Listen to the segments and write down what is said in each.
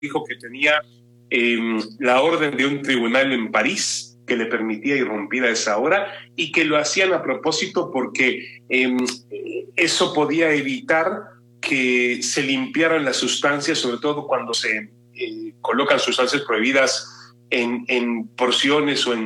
dijo que tenía la orden de un tribunal en París que le permitía irrumpir a esa hora y que lo hacían a propósito porque eso podía evitar que se limpiaran las sustancias, sobre todo cuando se colocan sustancias prohibidas en porciones o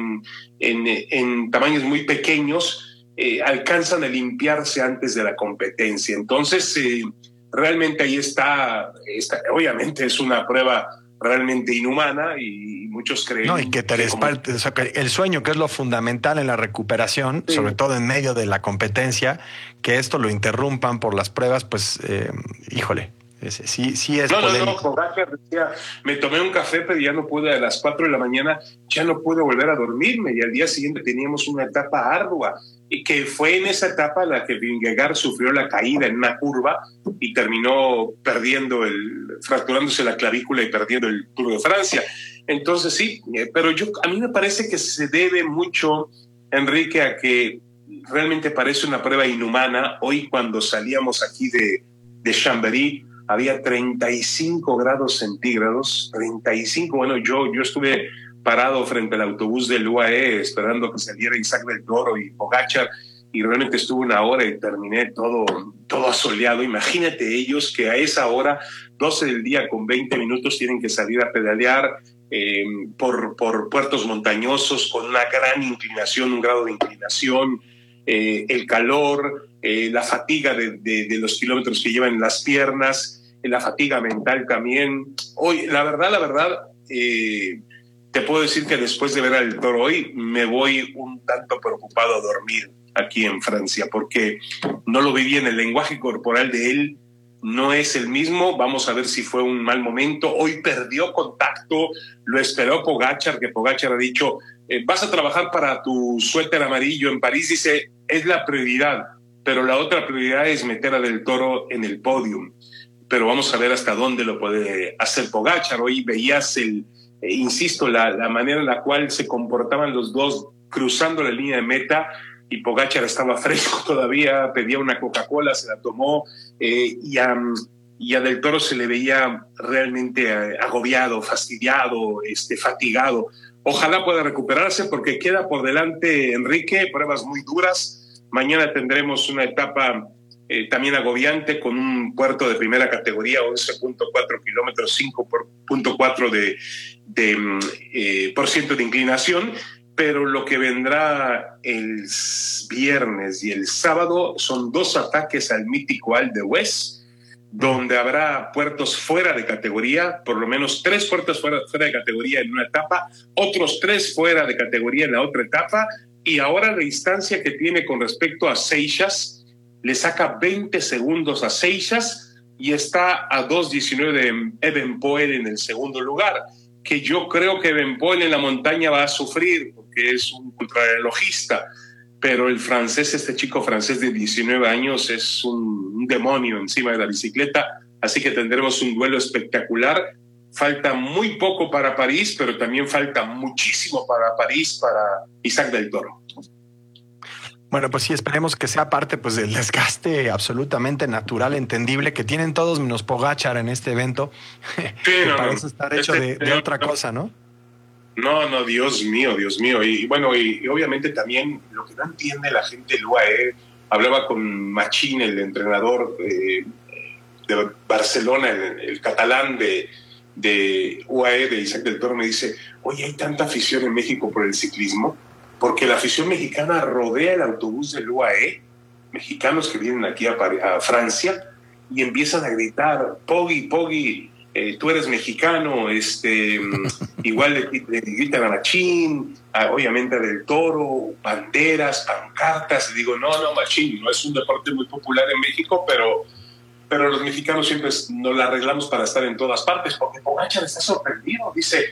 en tamaños muy pequeños, alcanzan a limpiarse antes de la competencia. Entonces, realmente ahí está, obviamente es una prueba realmente inhumana y muchos creen... No, y que te desparte, o sea, que el sueño, que es lo fundamental en la recuperación, sí, sobre todo en medio de la competencia, que esto lo interrumpan por las pruebas, pues, híjole, sí es polémico. No, Pogačar decía, me tomé un café, pero ya no pude, a las 4 de la mañana ya no pude volver a dormirme, y al día siguiente teníamos una etapa ardua, y que fue en esa etapa la que Vingegaard sufrió la caída en una curva y terminó fracturándose la clavícula y perdiendo el Tour de Francia. Entonces sí, pero a mí me parece que se debe mucho, Enrique, a que realmente parece una prueba inhumana. Hoy cuando salíamos aquí de Chambéry había 35 grados centígrados, 35, bueno, yo estuve parado frente al autobús del UAE esperando que saliera Isaac del Toro y Pogačar, y realmente estuve una hora y terminé todo asoleado. Imagínate ellos que a esa hora, 12 del día con 20 minutos, tienen que salir a pedalear por puertos montañosos con una gran inclinación, un grado de inclinación, el calor, la fatiga de los kilómetros que llevan en las piernas, la fatiga mental también. Hoy, la verdad, te puedo decir que después de ver al Toro hoy, me voy un tanto preocupado a dormir aquí en Francia, porque no lo vi bien. El lenguaje corporal de él no es el mismo. Vamos a ver si fue un mal momento. Hoy perdió contacto, lo esperó Pogačar, que Pogačar ha dicho, vas a trabajar para tu suéter amarillo en París. Dice, es la prioridad, pero la otra prioridad es meter a Del Toro en el podium. Pero vamos a ver hasta dónde lo puede hacer Pogačar. Hoy veías insisto, la manera en la cual se comportaban los dos cruzando la línea de meta, y Pogačar estaba fresco todavía, pedía una Coca-Cola, se la tomó, y a Del Toro se le veía realmente agobiado, fastidiado, fatigado. Ojalá pueda recuperarse porque queda por delante, Enrique, pruebas muy duras. Mañana tendremos una etapa también agobiante con un puerto de primera categoría, 11.4 kilómetros, 5.4 por ciento de inclinación, pero lo que vendrá el viernes y el sábado son 2 ataques al mítico Alpe d'Huez, donde habrá puertos fuera de categoría, por lo menos 3 puertos fuera de categoría en una etapa, otros 3 fuera de categoría en la otra etapa, y ahora la distancia que tiene con respecto a Seixas le saca 20 segundos a Seixas y está a 2.19 de Evenepoel en el segundo lugar, que yo creo que Evenepoel en la montaña va a sufrir porque es un contrarrelojista, pero el francés, este chico francés de 19 años es un demonio encima de la bicicleta, así que tendremos un duelo espectacular. Falta muy poco para París, pero también falta muchísimo para París, para Isaac del Toro. Bueno, pues sí, esperemos que sea parte pues del desgaste absolutamente natural, entendible, que tienen todos menos Pogačar en este evento, sí, que parece estar hecho de otra cosa, ¿no? No, Dios mío. Y bueno, y obviamente también lo que no entiende la gente del UAE, hablaba con Machín, el entrenador de Barcelona, el catalán de UAE, de Isaac del Toro, me dice, oye, hay tanta afición en México por el ciclismo, porque la afición mexicana rodea el autobús del UAE, mexicanos que vienen aquí a Francia, y empiezan a gritar, Poggi, tú eres mexicano, igual le gritan a Machín, obviamente a Del Toro, banderas, pancartas. Y digo, no, Machín, no es un deporte muy popular en México, pero los mexicanos siempre nos la arreglamos para estar en todas partes, porque Pogačar está sorprendido, dice,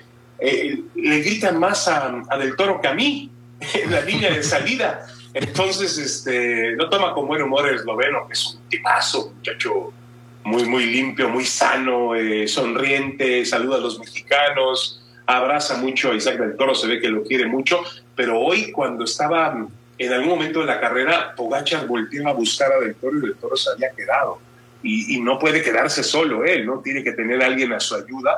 le gritan más a Del Toro que a mí en la línea de salida. Entonces no toma con buen humor el esloveno, que es un tipazo, muchacho muy limpio, muy sano, sonriente, saluda a los mexicanos, abraza mucho a Isaac del Toro, se ve que lo quiere mucho, pero hoy cuando estaba en algún momento de la carrera, Pogačar volteó a buscar a Del Toro y Del Toro se había quedado. y no puede quedarse solo él, ¿no? Tiene que tener a alguien a su ayuda